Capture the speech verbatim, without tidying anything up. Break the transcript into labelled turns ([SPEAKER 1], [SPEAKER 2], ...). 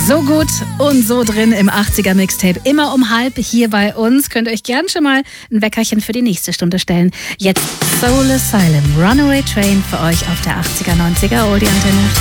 [SPEAKER 1] So gut und so drin im achtziger Mixtape. Immer um halb hier bei uns. Könnt ihr euch gern schon mal ein Weckerchen für die nächste Stunde stellen. Jetzt Soul Asylum, Runaway Train für euch auf der achtziger, neunziger Oldie Antenne.